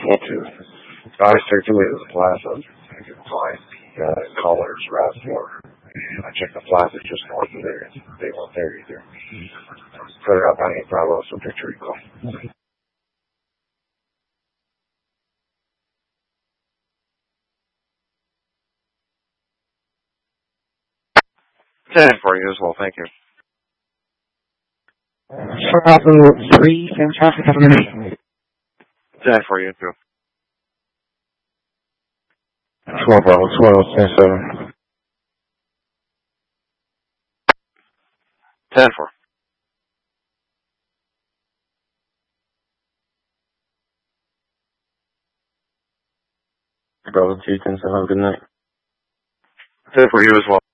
I circulated the plaza. I could find callers Rasmore. And I checked the plaza just north of there. They weren't there either. Put it up on 8 Bravo, so picture equal. 10 for you as well, thank you. Bravo 3, fantastic information. 10 for you too. 12 Bravo 12, 10-7. 10 for. Bravo 2, 10-7, have a good night. 10 for you as well.